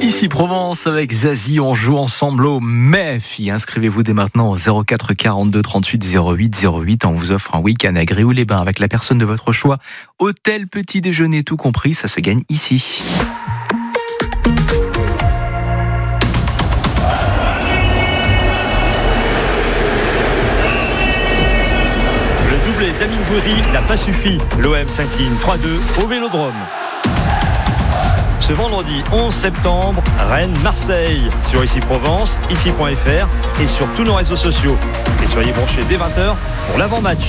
Ici Provence avec Zazie, on joue ensemble au MEFI. Inscrivez-vous dès maintenant au 04 42 38 08 08. On vous offre un week-end à Gréoux-les-Bains avec la personne de votre choix. Hôtel, petit déjeuner, tout compris, ça se gagne ici. Le doublé d'Amine Gouiri n'a pas suffi. L'OM s'incline 3-2 au Vélodrome. Ce vendredi 11 septembre, Rennes-Marseille sur Ici Provence, ici.fr et sur tous nos réseaux sociaux. Et soyez branchés dès 20h pour l'avant-match.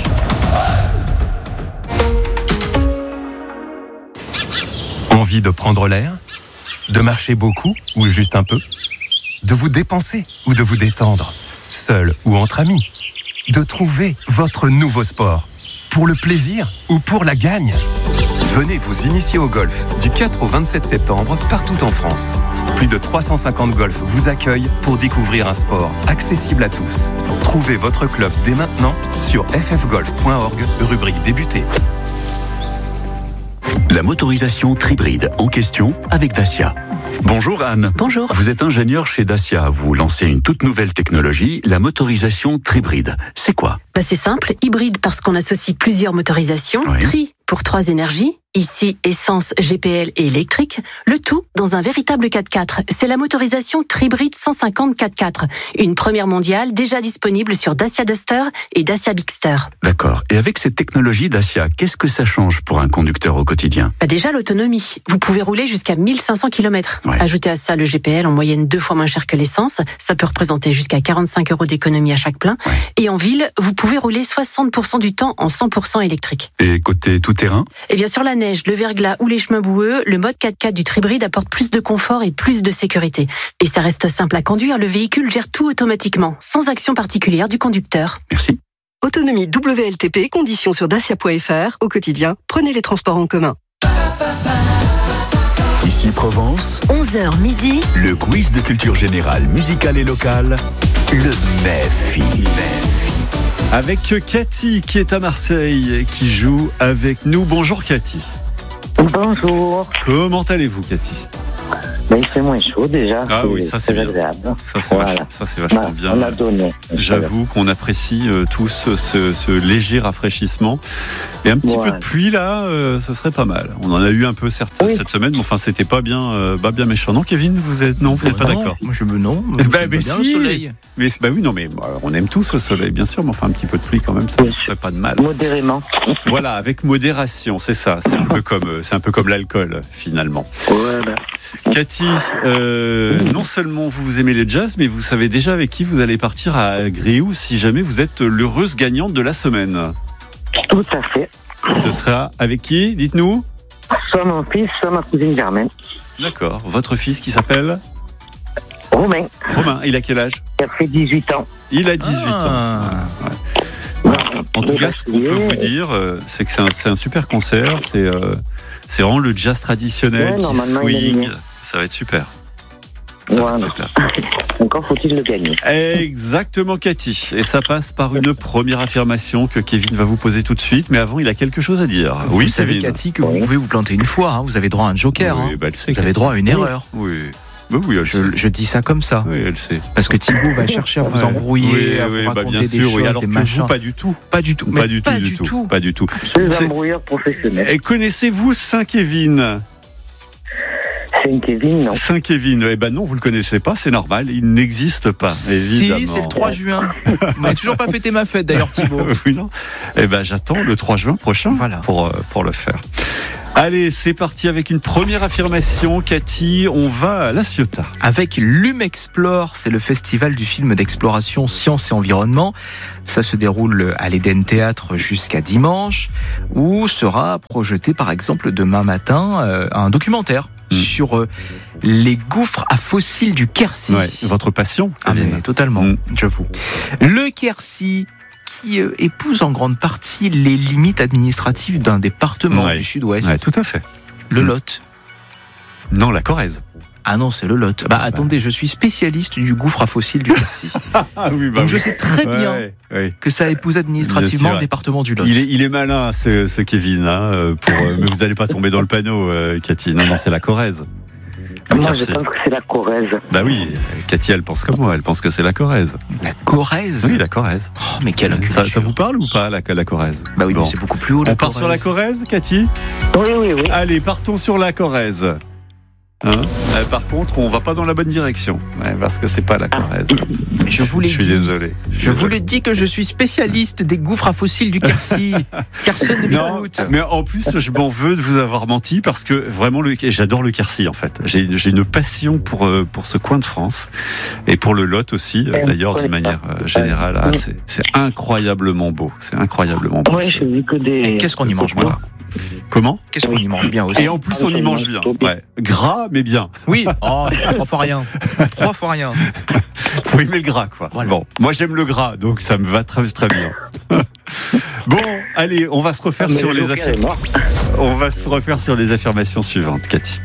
Envie de prendre l'air ? De marcher beaucoup ou juste un peu ? De vous dépenser ou de vous détendre ? Seul ou entre amis ? De trouver votre nouveau sport ? Pour le plaisir ou pour la gagne ? Venez vous initier au golf du 4 au 27 septembre partout en France. Plus de 350 golfs vous accueillent pour découvrir un sport accessible à tous. Trouvez votre club dès maintenant sur ffgolf.org, rubrique débuter. La motorisation Tribride en question avec Dacia. Bonjour Anne. Bonjour. Vous êtes ingénieure chez Dacia. Vous lancez une toute nouvelle technologie, la motorisation Tribride. C'est quoi ? C'est simple, hybride parce qu'on associe plusieurs motorisations, Oui. Tri pour 3 énergies, ici essence, GPL et électrique, le tout dans un véritable 4x4. C'est la motorisation Tribride 150 4x4, une première mondiale déjà disponible sur Dacia Duster et Dacia Bigster. D'accord. Et avec cette technologie Dacia, qu'est-ce que ça change pour un conducteur au quotidien ? Déjà l'autonomie, vous pouvez rouler jusqu'à 1500 km. Ouais. Ajoutez à ça le GPL en moyenne 2 fois moins cher que l'essence, ça peut représenter jusqu'à 45 € d'économie à chaque plein. Ouais. Et en ville, vous pouvez rouler 60% du temps en 100% électrique. Et côté tout-terrain ? Et bien sur la neige, le verglas ou les chemins boueux, le mode 4x4 du Tribride apporte plus de confort et plus de sécurité. Et ça reste simple à conduire, le véhicule gère tout automatiquement, sans action particulière du conducteur. Merci. Autonomie WLTP, conditions sur dacia.fr. Au quotidien, prenez les transports en commun. Ici Provence, 11h midi, le quiz de culture générale, musicale et locale, le MEFI. Avec Cathy qui est à Marseille, qui joue avec nous. Bonjour Cathy. Bonjour. Comment allez-vous Cathy ? Il fait moins chaud déjà. Ah oui, ça c'est bien. agréable. Ça c'est Voilà. vachement bien. On a donné. J'avoue qu'on apprécie tous ce léger rafraîchissement. Et un petit peu de pluie là, ça serait pas mal. On en a eu un peu cette semaine, mais enfin c'était pas bien méchant. Non Kevin, vous êtes pas d'accord ? Moi je me non. Mais bien si. le soleil. Mais oui, non mais on aime tous le soleil bien sûr, mais enfin un petit peu de pluie quand même, ça ne ferait pas de mal. Modérément. Voilà, avec modération, c'est ça. C'est un peu comme l'alcool finalement. Voilà. Cathy, non seulement vous aimez le jazz, mais vous savez déjà avec qui vous allez partir à Gréoux si jamais vous êtes l'heureuse gagnante de la semaine. Tout à fait. Ce sera avec qui ? Dites-nous. Soit mon fils, soit ma cousine Germaine. D'accord. Votre fils qui s'appelle ? Romain, Romain. Il a quel âge ? qui a fait 18 ans. Il a 18 ans. Ouais. En tout cas, ce qu'on peut vous dire, c'est que c'est un super concert. C'est vraiment le jazz traditionnel qui swing. Ça va être super. Voilà. Encore faut-il le gagner. Exactement, Cathy. Et ça passe par une première affirmation que Kevin va vous poser tout de suite. Mais avant, il a quelque chose à dire. Vous savez, Cathy, que vous pouvez vous planter une fois. Vous avez droit à un joker. Oui, elle sait, vous avez Cathy. droit à une erreur. Oui. Oui, elle sait. Je dis ça comme ça. Oui, elle sait. Parce que Thibaut va chercher à vous embrouiller, à vous raconter bien des sûr, choses, alors des que machins. vous, pas du tout. Pas du tout. Pas du tout. Pas du tout. Deux embrouilleurs professionnels. Et connaissez-vous Saint-Kévin ? Saint-Kevin, non. Saint-Kévin, non, vous le connaissez pas, c'est normal, il n'existe pas, évidemment. Si, c'est le 3 juin. Vous n'avez toujours pas fêté ma fête d'ailleurs, Thibaut. Oui, non. J'attends le 3 juin prochain pour le faire. Allez, c'est parti avec une première affirmation. Cathy, on va à La Ciotat. Avec l'Humexplore, c'est le festival du film d'exploration sciences et environnement. Ça se déroule à l'Eden Théâtre jusqu'à dimanche, où sera projeté par exemple demain matin un documentaire sur les gouffres à fossiles du Quercy. Ouais, votre passion. Ah mais totalement, j'avoue. Le Quercy qui épouse en grande partie les limites administratives d'un département du sud-ouest. Ouais, tout à fait. Le Lot. Non, la Corrèze. Ah non, c'est le Lot. Attendez, je suis spécialiste du gouffre à fossiles du Quercy. Donc je sais très bien que ça épouse administrativement le département du Lot. Il est malin, ce Kevin, mais vous n'allez pas tomber dans le panneau, Cathy. Non, c'est la Corrèze. Moi, je pense que c'est la Corrèze. Bah oui, Cathy, elle pense comme moi, elle pense que c'est la Corrèze. La Corrèze? Oui, la Corrèze. Oh, mais quelle inculture. Ça vous parle ou pas, la Corrèze? Bah oui, bon. mais c'est beaucoup plus haut, On part sur la Corrèze, Cathy? Oui. Allez, partons sur la Corrèze. Par contre, on va pas dans la bonne direction, parce que c'est pas la Corrèze. Mais je vous l'ai dit. Je suis désolé. Je vous l'ai dit que je suis spécialiste des gouffres à fossiles du Quercy. Personne ne m'écoute. Mais en plus, je m'en veux de vous avoir menti parce que vraiment, j'adore le Quercy en fait. J'ai une passion pour ce coin de France et pour le Lot aussi. D'ailleurs, d'une manière générale, c'est incroyablement beau. C'est incroyablement beau. Oui, j'ai vu que des. Et qu'est-ce qu'on y mange bien? Comment? Qu'est-ce qu'on y mange bien aussi? Et en plus, on y mange bien. Ouais. Gras, mais bien. Oui. Oh, 3 fois rien. 3 fois rien. Faut aimer le gras, quoi. Voilà. Bon, moi j'aime le gras, donc ça me va très très bien. Bon, allez, on va se refaire sur les affirmations. On va se refaire sur les affirmations suivantes, Cathy.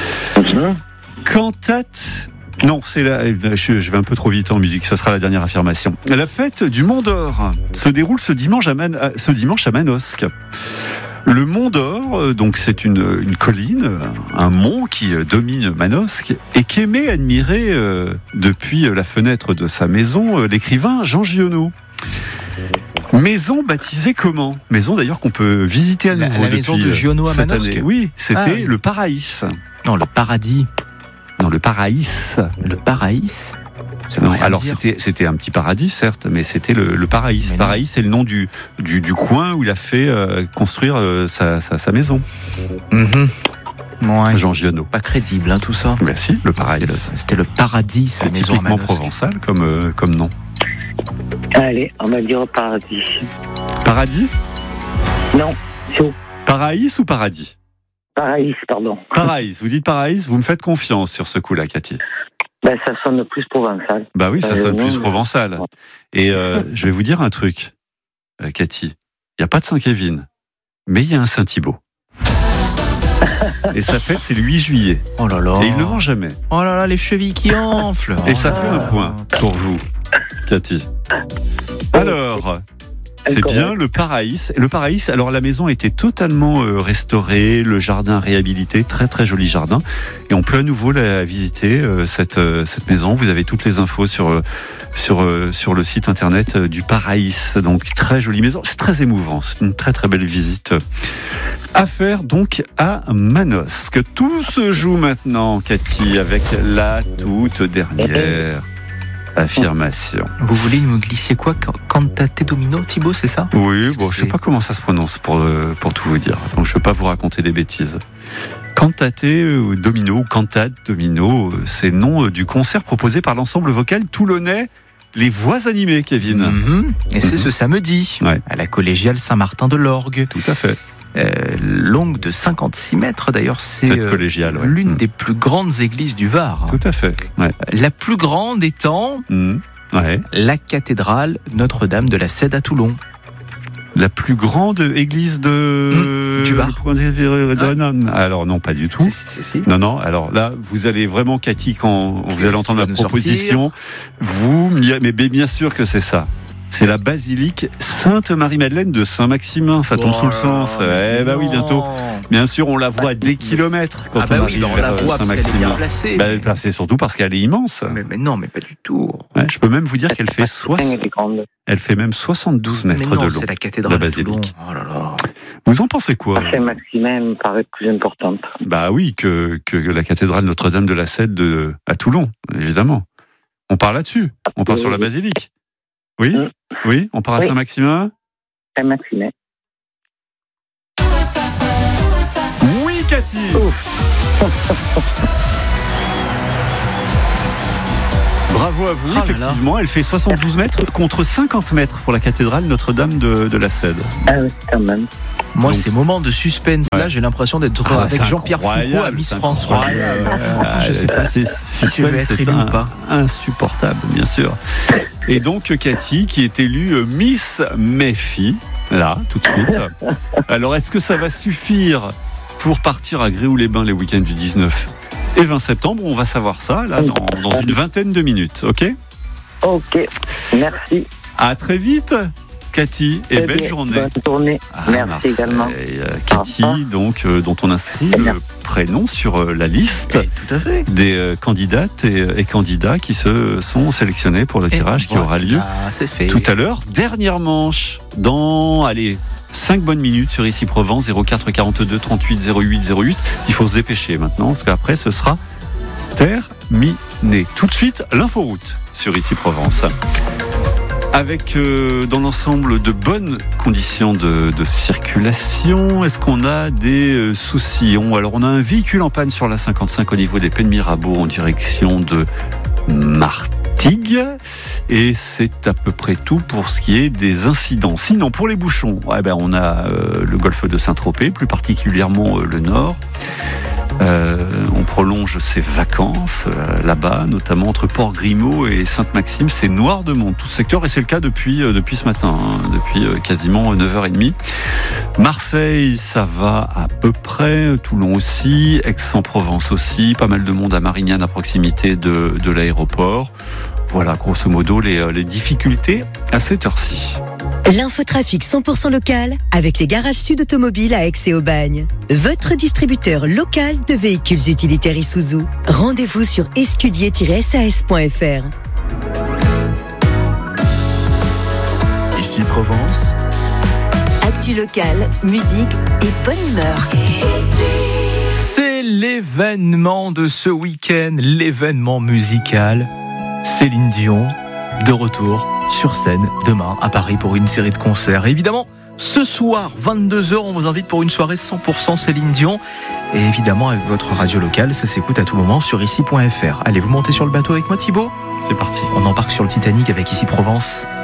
Cantate. Non, c'est là. Je vais un peu trop vite en musique. Ça sera la dernière affirmation. La fête du Mont d'Or se déroule ce dimanche à Manosque. Le Mont d'Or, donc c'est une colline, un mont qui domine Manosque et qu'aimait admirer depuis la fenêtre de sa maison l'écrivain Jean Giono. Maison baptisée comment? Maison d'ailleurs qu'on peut visiter à nouveau la maison de Giono à cette Manosque. année. Oui, c'était le Paraïs. Non, le paradis. Non, le Paraïs. Le Paraïs. Non, alors c'était un petit paradis certes, mais c'était le Paraïs. Paraïs, c'est le nom du coin où il a fait construire sa maison. Ouais. Jean Giono. Pas crédible, hein, tout ça. Ben si, le Paraïs. C'était le paradis, c'est typiquement provençal comme nom. Allez, on va dire paradis. Paradis? Non, chaud. Paraïs ou paradis? Paraïs, pardon. Paraïs, vous dites Paraïs, vous me faites confiance sur ce coup-là, Cathy. Ben, ça sonne plus provençal. Bah oui, ça sonne plus provençal. Et je vais vous dire un truc, Cathy. Il n'y a pas de Saint-Kévin, mais il y a un Saint-Thibaut. Et sa fête, c'est le 8 juillet. Oh là là. Et il ne ment jamais. Oh là là, les chevilles qui enflent. Et ça fait un point pour vous, Cathy. Alors, c'est bien le Paraïs. Le Paraïs, alors la maison a été totalement restaurée, le jardin réhabilité, très très joli jardin. Et on peut à nouveau la visiter, cette maison. Vous avez toutes les infos sur le site internet du Paraïs. Donc très jolie maison, c'est très émouvant, c'est une très très belle visite à faire donc à Manosque. Tout se joue maintenant, Cathy, avec la toute dernière affirmation. Vous voulez nous glisser quoi? Cantate domino, Thibaut, c'est ça? Oui, bon, je sais pas comment ça se prononce pour tout vous dire. Donc je ne vais pas vous raconter des bêtises. Cantate domino ou cantate domino, c'est le nom du concert proposé par l'ensemble vocal toulonnais Les Voix Animées, Kevin. Et c'est ce samedi, à la collégiale Saint-Martin de l'Orgue. Tout à fait. Longue de 56 mètres, d'ailleurs, c'est l'une des plus grandes églises du Var. Tout à fait. Ouais. La plus grande étant la cathédrale Notre-Dame de la Cède à Toulon. La plus grande église du Var. Alors non, pas du tout. Si. Non. Alors là, vous allez vraiment, Cathy, quand vous allez entendre la proposition, vous me direz, mais bien sûr que c'est ça. C'est la basilique Sainte-Marie-Madeleine de Saint-Maximin. Ça tombe sous le sens. Bah oui, bientôt. Bien sûr, on la voit à des kilomètres quand on arrive on la voit parce qu'elle est bien placée. Elle est placée surtout parce qu'elle est immense. Mais non, mais pas du tout. Je peux même vous dire qu'elle fait elle fait même 72 mètres de long. C'est la cathédrale la basilique. Oh là là. Vous en pensez quoi? Saint-Maximin me paraît plus importante. Bah oui, que la cathédrale Notre-Dame de la Cède à Toulon, évidemment. On part là-dessus. On part sur la basilique. Oui? Oui, on part à Saint-Maximin? Saint-Maximin. Oui, Cathy! Bravo à vous, effectivement, elle fait 72 mètres contre 50 mètres pour la cathédrale Notre-Dame de la Cède. Ah oui, quand même. Moi, ces moments de suspense là, j'ai l'impression d'être avec Jean-Pierre Foucault à Miss France. Je sais pas si je vais être élu ou pas. Insupportable, bien sûr. Et donc, Cathy, qui est élue Miss Méfie, là, tout de suite. Alors, est-ce que ça va suffire pour partir à Gréoux-les-Bains les week-ends du 19 et 20 septembre? On va savoir ça, là, dans une vingtaine de minutes, ok? Ok, merci. À très vite, Cathy, et belle journée. Bonne journée. Merci Marseille, également. Cathy, donc, dont on inscrit le prénom sur la liste tout à fait. des candidates et candidats qui se sont sélectionnés pour le tirage qui aura lieu c'est fait. tout à l'heure. Dernière manche dans, 5 bonnes minutes sur Ici Provence, 04 42 38 08 08. Il faut se dépêcher maintenant, parce qu'après ce sera terminé. Tout de suite, l'inforoute sur Ici Provence. Avec dans l'ensemble de bonnes conditions de circulation. Est-ce qu'on a des soucis? Alors on a un véhicule en panne sur la 55 au niveau des Pays de Mirabeau en direction de Martigues. Et c'est à peu près tout pour ce qui est des incidents. Sinon, pour les bouchons, on a le golfe de Saint-Tropez, plus particulièrement le nord. On prolonge ses vacances là-bas, notamment entre Port-Grimaud et Sainte-Maxime. C'est noir de monde, tout ce secteur, et c'est le cas depuis ce matin, depuis quasiment 9h30. Marseille, ça va à peu près, Toulon aussi, Aix-en-Provence aussi, pas mal de monde à Marignane à proximité de l'aéroport. Voilà, grosso modo, les difficultés à cette heure-ci. L'infotrafic 100% local avec les garages Sud Automobiles à Aix et Aubagne. Votre distributeur local de véhicules utilitaires Isuzu. Rendez-vous sur escudier-sas.fr. Ici Provence. Actu local, musique et bonne humeur. C'est l'événement de ce week-end, l'événement musical. Céline Dion, de retour sur scène demain à Paris pour une série de concerts. Et évidemment, ce soir, 22h, on vous invite pour une soirée 100% Céline Dion. Et évidemment, avec votre radio locale, ça s'écoute à tout moment sur ici.fr. Allez, vous montez sur le bateau avec moi, Thibaut ? C'est parti. On embarque sur le Titanic avec Ici Provence.